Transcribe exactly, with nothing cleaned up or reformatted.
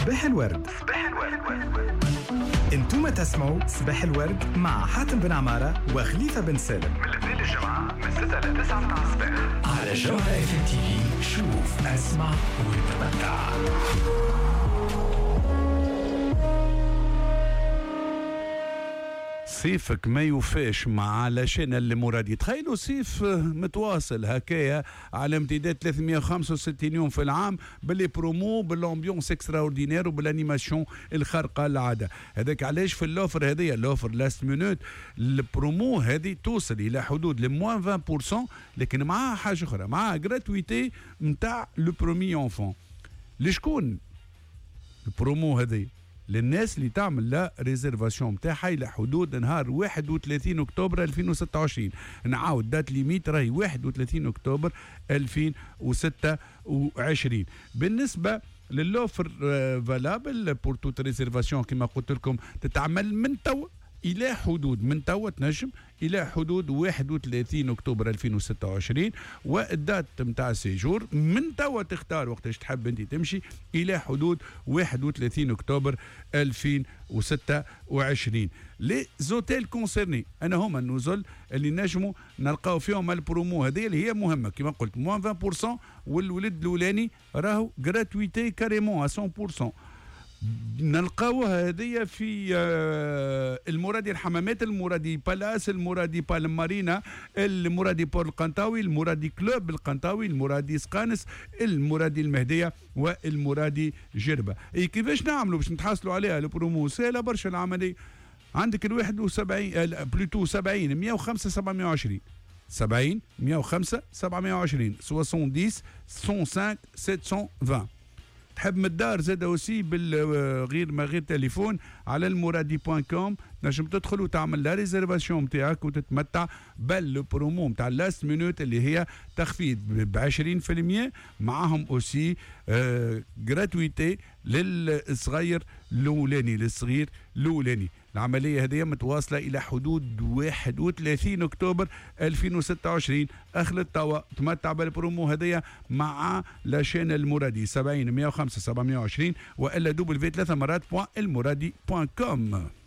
صباح الورد. صباح الورد. انتم تسمعوا صباح الورد مع حاتم بن عمارة وخليفة بن سالم من الاثنين للجمعة من ستة ل تسعة مع الصباح على جوهرة اف ام تي في. شوف اسمع وتمتع. صيفك ما يوفاش مع علشان اللي مرادي. تخيلوا صيف متواصل هكايا على امتداد ثلاثمية وخمسة وستين يوم في العام، باللي برومو بالامبيونس اكسترا اوردينير وبالانيماسيون الخارقه العاده. هذاك علاش في اللوفر هذه اللوفر لاست مينوت البرومو هذه توصل الى حدود لموان عشرين بالمية، لكن معها حاجه اخرى، معها جراتويتي نتاع لو برومي اونفون. لشكون البرومو هذه؟ للناس اللي تعمل لا ريزيرفاسيون نتاعها الى حدود نهار واحد وثلاثين اكتوبر ألفين وستة وعشرين. نعاود دات ليميت راهي واحد وثلاثين اكتوبر ألفين وستة وعشرين. بالنسبه للوفر فالابل بور توت ريزيرفاسيون كما قلت لكم تتعمل من تو الى حدود من توا تنجم الى حدود واحد وثلاثين اكتوبر ألفين وستة وعشرين، والدات نتاع السيجور من توا تختار وقتاش تحب انت تمشي الى حدود واحد وثلاثين اكتوبر ألفين وستة وعشرين. لي زوتيل كونسيرني انا هما النزل اللي نجموا نلقاو فيهم البرومو هذه اللي هي مهمه كما قلت موان عشرين بالمية، والولد الاولاني راهو غراتويتي كاريمون مية بالمية. نلقاوها هذه في المرادي الحمامات، المرادي بالاس، المرادي بالمارينا، المرادي بور القنطاوي، المرادي كلوب القنطاوي، المرادي سقانس، المرادي المهديه، والمرادي جربه. اي كيفاش نعملوا باش نتحصلوا عليها البرومو؟ سهله برشا العمليه. عندك الواحد وسبعين بلوتو سبعين مية وخمسة سبعمية وعشرين سبعين مية وخمسة سبعمية وعشرين سبعين مية وخمسة سبعمية وعشرين. تحب من الدار زاد اوسي بالغير ما غير تليفون على المرادي بوان كوم نجم تدخل وتعمل لا ريزيرفاسيون نتاعك وتتمتع بالبرومو نتاع اللاست مينوت اللي هي تخفيض ب عشرين بالمية، معاهم اوسي آه جراتويتي للصغير الاولاني للصغير الاولاني. العمليه هذه متواصله الى حدود واحد وثلاثين اكتوبر ألفين وستة وعشرين. اخلط توا تمتع بالبرومو هذه مع لاشين المرادي سبعين مية وخمسة سبعمية وعشرين والا دبل في ثلاثة مرات بوان المرادي بوان كوم.